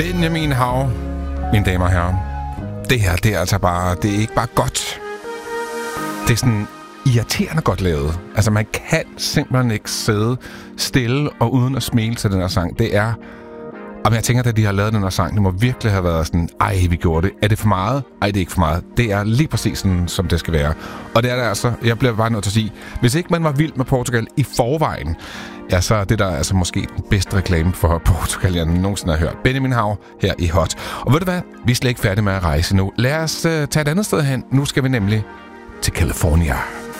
Benjamin Hav, mine damer og herrer. Det her, det er altså bare, det er ikke bare godt. Det er sådan irriterende godt lavet. Altså, man kan simpelthen ikke sidde stille og uden at smile til den her sang. Det er... Og jeg tænker, at de har lavet den her sang, det må virkelig have været sådan, ej, vi gjorde det. Er det for meget? Ej, det er ikke for meget. Det er lige præcis sådan, som det skal være. Og det er det altså, jeg bliver bare nødt til at sige, hvis ikke man var vild med Portugal i forvejen, ja, så er det der altså måske den bedste reklame for Portugal, jeg nogensinde har hørt. Benjamin Hav her i Hot. Og ved du hvad? Vi er slet ikke færdige med at rejse nu. Lad os tage et andet sted hen. Nu skal vi nemlig til California.